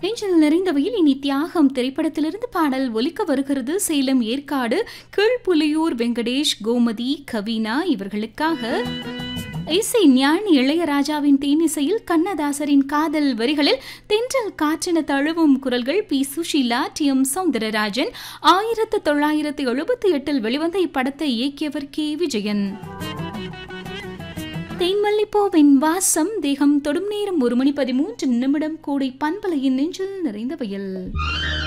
நெஞ்சில் நிறைந்தவையில் இனி தியாகம் திரைப்படத்திலிருந்து பாடல் ஒலிக்க வருகிறது. சேலம் ஏற்காடு கீழ்ப்புலியூர் வெங்கடேஷ், கோமதி, கவினா இவர்களுக்காக இசை ஞானி இளையராஜாவின் தேனிசையில் கண்ணதாசரின் காதல் வரிகளில் தென்றல் காற்றென தழுவும் குரல்கள் B. Sushila, D. M. Soundararajan. 1978 வெளிவந்த இப்படத்தை இயக்கியவர் கே. விஜயன். தேன்மல்லிப்பூவின் வாசம் தேகம் தொடும் நேரம் 1 மணி 13 நிமிடம். கோடை பண்பலையின் நெஞ்சில் நிறைந்த வயல்.